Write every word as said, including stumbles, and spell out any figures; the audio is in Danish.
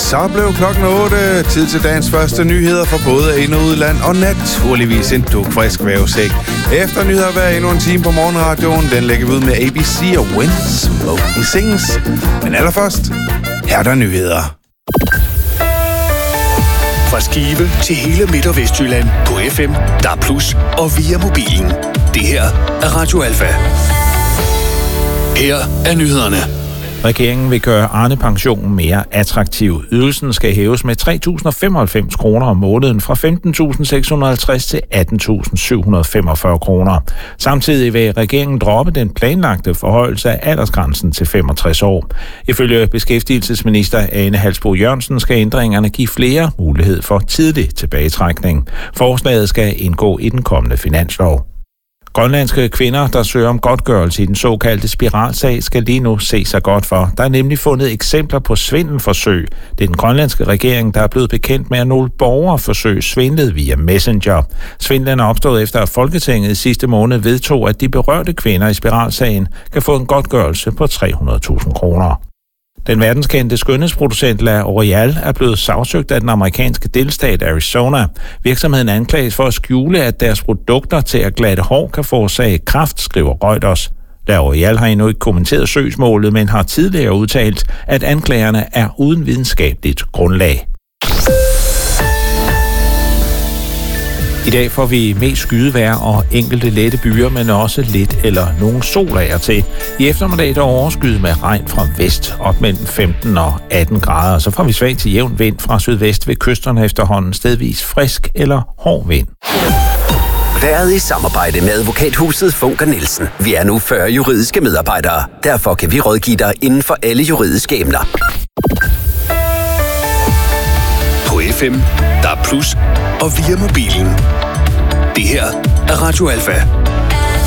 Så blev klokken otte. Tid til dagens første nyheder for både ind- og udland, og naturligvis en dugfrisk vævesæk. Efter nyheder hver endnu en time på morgenradioen, den lægger vi ud med A B C og When Smoking Sings. Men allerførst, her er der nyheder. Fra Skive til hele Midt- og Vestjylland på F M, D A B plus og via mobilen. Det her er Radio Alfa. Her er nyhederne. Regeringen vil gøre Arne-pensionen mere attraktiv. Ydelsen skal hæves med tre tusind femoghalvfems kroner om måneden fra femten tusind seks hundrede og halvtreds til atten tusind syv hundrede og femogfyrre kroner. Samtidig vil regeringen droppe den planlagte forhøjelse af aldersgrænsen til femogtres år. Ifølge beskæftigelsesminister Ane Halsboe-Jørgensen skal ændringerne give flere mulighed for tidlig tilbagetrækning. Forslaget skal indgå i den kommende finanslov. Grønlandske kvinder, der søger om godtgørelse i den såkaldte spiralsag, skal lige nu se sig godt for. Der er nemlig fundet eksempler på svindelforsøg. Det er den grønlandske regering, der er blevet bekendt med, at nogle borgerforsøg svindlede via Messenger. Svindlen er opstået efter, at Folketinget i sidste måned vedtog, at de berørte kvinder i spiralsagen kan få en godtgørelse på tre hundrede tusind kroner. Den verdenskendte skønhedsproducent L'Oreal er blevet sagsøgt af den amerikanske delstat Arizona. Virksomheden anklages for at skjule, at deres produkter til at glatte hår kan forårsage kræft, skriver Reuters. L'Oreal har endnu ikke kommenteret søgsmålet, men har tidligere udtalt, at anklagerne er uden videnskabeligt grundlag. I dag får vi mest skydevejr og enkelte lette byer, men også lidt eller nogen sol af og til. I eftermiddag der overskyet med regn fra vest op mellem femten og atten grader. Så får vi svag til jævn vind fra sydvest ved kysterne efterhånden, stedvis frisk eller hård vind. Været i samarbejde med advokathuset Funker Nielsen. Vi er nu fyrre juridiske medarbejdere. Derfor kan vi rådgive dig inden for alle juridiske emner. På F M, D A B plus og via mobilen. Det her er Radio Alfa.